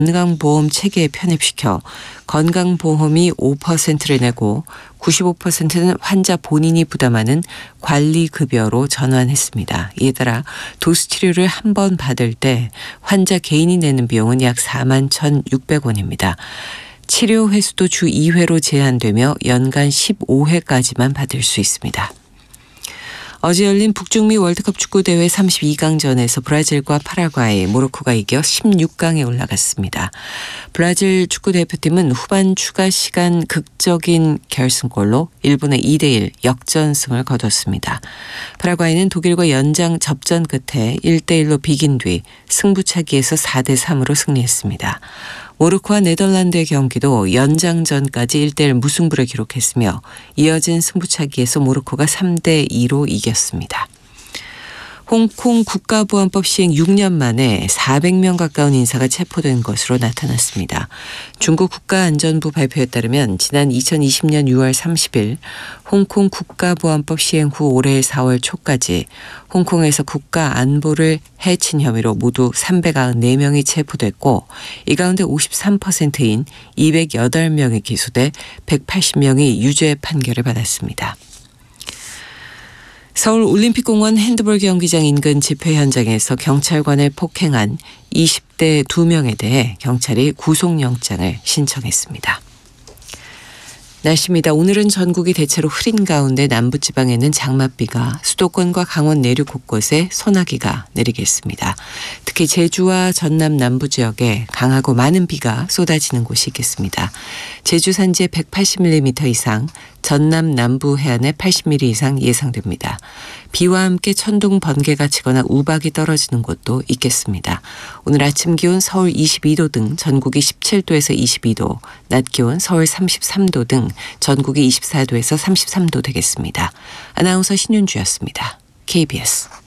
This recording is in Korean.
건강보험 체계에 편입시켜 건강보험이 5%를 내고 95%는 환자 본인이 부담하는 관리급여로 전환했습니다. 이에 따라 도수치료를 한 번 받을 때 환자 개인이 내는 비용은 약 41,600원입니다. 치료 횟수도 주 2회로 제한되며 연간 15회까지만 받을 수 있습니다. 어제 열린 북중미 월드컵 축구대회 32강전에서 브라질과 파라과이, 모로코가 이겨 16강에 올라갔습니다. 브라질 축구대표팀은 후반 추가 시간 극적인 결승골로 일본의 2대1 역전승을 거뒀습니다. 파라과이는 독일과 연장 접전 끝에 1대1로 비긴 뒤 승부차기에서 4대3으로 승리했습니다. 모로코와 네덜란드의 경기도 연장전까지 1대1 무승부를 기록했으며 이어진 승부차기에서 모로코가 3대2로 이겼습니다. 홍콩 국가보안법 시행 6년 만에 400명 가까운 인사가 체포된 것으로 나타났습니다. 중국 국가안전부 발표에 따르면 지난 2020년 6월 30일 홍콩 국가보안법 시행 후 올해 4월 초까지 홍콩에서 국가 안보를 해친 혐의로 모두 394명이 체포됐고 이 가운데 53%인 208명이 기소돼 180명이 유죄 판결을 받았습니다. 서울 올림픽공원 핸드볼 경기장 인근 집회 현장에서 경찰관을 폭행한 20대 2명에 대해 경찰이 구속영장을 신청했습니다. 날씨입니다. 오늘은 전국이 대체로 흐린 가운데 남부지방에는 장맛비가, 수도권과 강원 내륙 곳곳에 소나기가 내리겠습니다. 특히 제주와 전남 남부 지역에 강하고 많은 비가 쏟아지는 곳이 있겠습니다. 제주 산지에 180mm 이상, 전남 남부 해안에 80mm 이상 예상됩니다. 비와 함께 천둥 번개가 치거나 우박이 떨어지는 곳도 있겠습니다. 오늘 아침 기온 서울 22도 등 전국이 17도에서 22도, 낮 기온 서울 33도 등 전국이 24도에서 33도 되겠습니다. 아나운서 신윤주였습니다. KBS